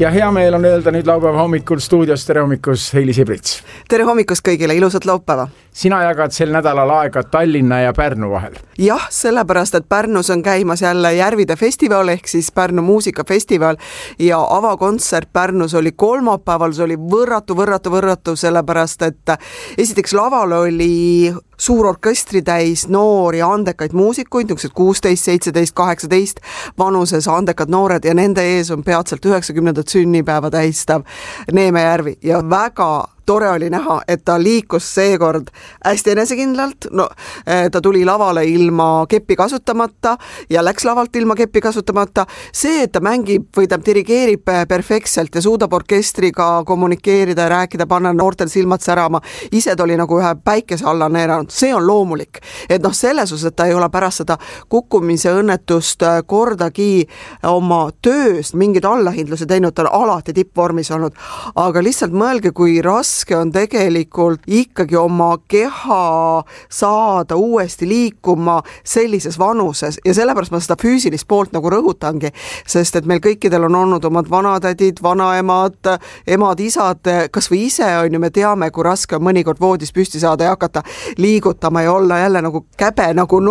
ja hea meel on öelda nüüd laupäeva hommikul stuudios tere hommikus Heili Sibrits. Tere hommikust kõigile, ilusat laupäeva. Sina jagad sel nädalal aega Tallinna ja Pärnu vahel. Jah, sellepärast, et Pärnus on käimas jälle Järvide festival ehk siis Pärnu muusikafestival ja avakontsert Pärnus oli kolmapäeval, see oli võrratu, sellepärast, et esiteks laval oli suur orkestri täis noori andekaid muusikuid, 16, 17, 18 vanuses andekad noored ja nende ees on peatselt 90. sünnipäeva tähistav Neeme Järvi ja väga tore oli näha, et ta liikus seekord hästi enesekindlalt, ta tuli lavale ilma keppi kasutamata ja läks lavalt ilma keppi kasutamata. See, et ta mängib või ta dirigeerib perfektselt ja suudab orkestriga kommunikeerida ja rääkida, panna noortel silmad särama, ise ta oli nagu ühe päikese alla neeranud, see on loomulik. Et selles osas, et ta ei ole pärast seda kukkumise õnnetust kordagi oma töös mingid allahindluse teinud, ta on alati tippvormis olnud, aga lihtsalt mõelge, kui raske on tegelikult ikkagi oma keha saada uuesti liikuma sellises vanuses ja sellepärast ma seda füüsilist poolt nagu rõhutangi, sest et meil kõikidel on olnud omad vanatädid, vanaemad, emad, isad, kas või ise on ju, me teame, kui raske on mõnikord voodis püsti saada ja hakata liigutama ja olla jälle nagu käbe, nagu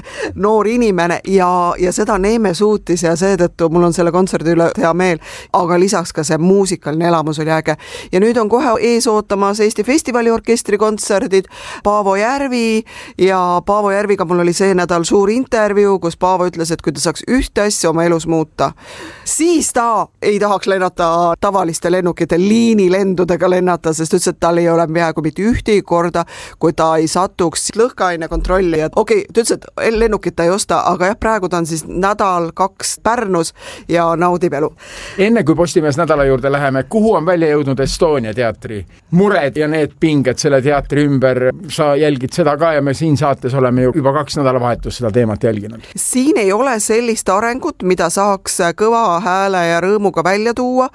noor inimene ja seda Neeme suutis ja seetõttu mul on selle kontserdi üle hea meel, aga lisaks ka see muusikaline elamus oli äge ja nüüd on kohe ees ootamas Eesti festivaliorkestri kontserdid, Paavo Järvi ja Paavo Järviga mul oli see nädal suur intervjuu, kus Paavo ütles, et kui ta saaks ühte asja oma elus muuta, siis ta ei tahaks lennata tavaliste lennukite liinilendudega lennata, sest ütles, et tal ei ole peaaegu mitte ühtegi korda, kui ta ei satuks lõhkeaine kontrolli ja ta ütles, et lennukit ta ei osta, aga jah, praegu ta on siis nädal-kaks Pärnus ja naudib elu. Enne kui Postimees nädala juurde läheme, kuhu on välja jõudnud Estonia teatri mured ja need pinged selle teatri ümber, sa jälgid seda ka ja me siin saates oleme ju juba 2 nädalavahetust seda teemat jälginud. Siin ei ole sellist arengut, mida saaks kõva hääle ja rõõmuga välja tuua.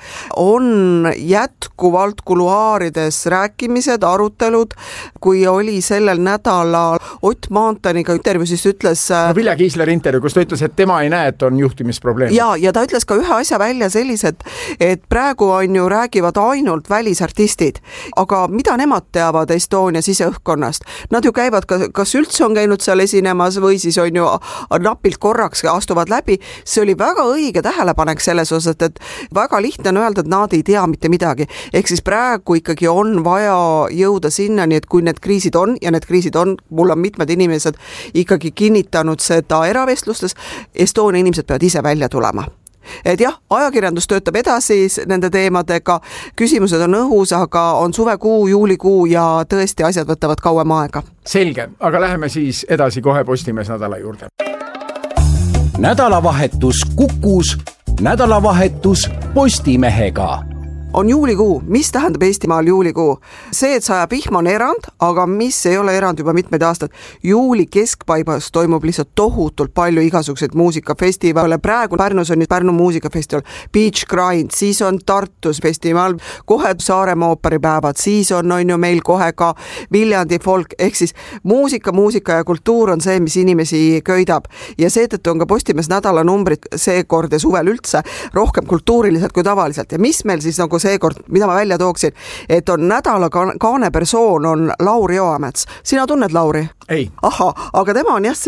On jätkuvalt kuluaarides rääkimised, arutelud, kui oli sellel nädalal Ott Maantaniga intervjuu, siis ütles... Vilja Kiisler intervjuu, kus ta ütles, et tema ei näe, et on juhtimisprobleem. Ja ta ütles ka ühe asja välja sellised, et praegu on ju räägivad ainult välisartistid, aga mida nemad teavad Estonia siseõhkkonnast? Nad ju käivad, kas üldse on käinud seal esinemas või siis on ju napilt korraks astuvad läbi. See oli väga õige tähelepanek selles osas, et väga lihtne on öelda, et nad ei tea mitte midagi. Ehk siis praegu ikkagi on vaja jõuda sinnani, et kui need kriisid on, ja need kriisid on, mul on mitmed inimesed ikkagi kinnitanud seda eravestlustes, Estonia inimesed peavad ise välja tulema. Et jah, ajakirjandus töötab edasi nende teemadega, küsimused on õhus, aga on suvekuu, juulikuu ja tõesti asjad võtavad kauem aega. Selge, aga läheme siis edasi kohe Postimees nädala juurde. Nädalavahetus Kukus, nädalavahetus Postimehega. On juulikuu. Mis tähendab Eestimaal juulikuu? See, et sajab vihma on erand, aga mis ei ole erand juba mitmeid aastaid. Juuli keskpaibas toimub lihtsalt tohutult palju igasuguseid muusikafestivale. Praegu Pärnus on nüüd Pärnu muusikafestival, Beach Grind, siis on Tartus festival, kohe Saaremaa ooperipäevad, siis on ju meil kohe ka Viljandi folk, ehk siis muusika ja kultuur on see, mis inimesi köidab. Ja seetõttu on ka Postimees nädalanumbrid seekord ja suvel üldse rohkem kultuuriliselt kui tavaliselt. Ja mis meil siis nagu seekord, mida ma välja tooksin, et on nädala kaane persoon on Lauri Joamets. Sina tunned Lauri? Ei. Aha, aga tema on jah